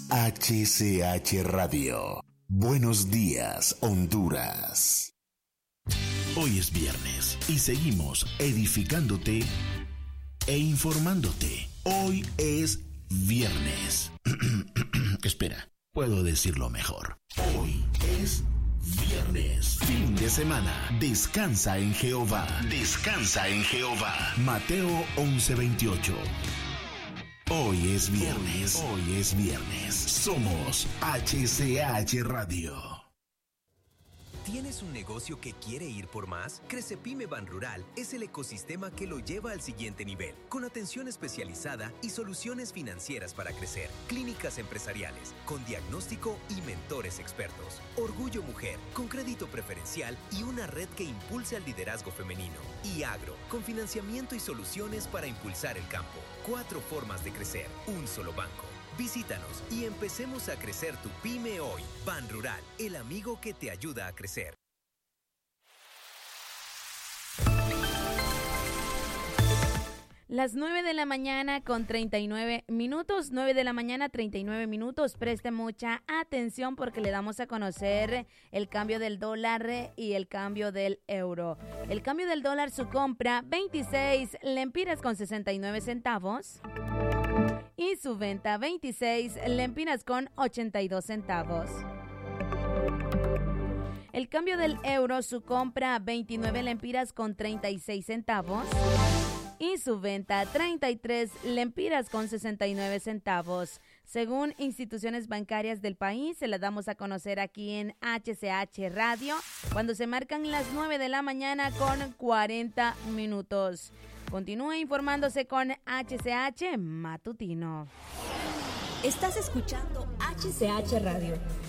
HCH Radio. Buenos días, Honduras. Hoy es viernes y seguimos edificándote e informándote. Hoy es viernes. Espera, puedo decirlo mejor. Hoy es viernes, fin de semana. Descansa en Jehová. Descansa en Jehová. Mateo 11:28. Hoy es viernes. Hoy es viernes. Somos HCH Radio. ¿Tienes un negocio que quiere ir por más? Crecepyme Banrural es el ecosistema que lo lleva al siguiente nivel, con atención especializada y soluciones financieras para crecer, clínicas empresariales, con diagnóstico y mentores expertos, Orgullo Mujer, con crédito preferencial y una red que impulse al liderazgo femenino, y Agro, con financiamiento y soluciones para impulsar el campo. 4 formas de crecer, un solo banco. Visítanos y empecemos a crecer tu pyme hoy. Banrural, el amigo que te ayuda a crecer. Las 9 de la mañana con 39 minutos, 9 de la mañana 39 minutos. Preste mucha atención porque le damos a conocer el cambio del dólar y el cambio del euro. El cambio del dólar, su compra, 26 lempiras con 69 centavos. Y su venta, 26 lempiras con 82 centavos. El cambio del euro, su compra, 29 lempiras con 36 centavos. Y su venta, 33 lempiras con 69 centavos. Según instituciones bancarias del país, se las damos a conocer aquí en HCH Radio, cuando se marcan las 9 de la mañana con 40 minutos. Continúe informándose con HCH Matutino. Estás escuchando HCH Radio.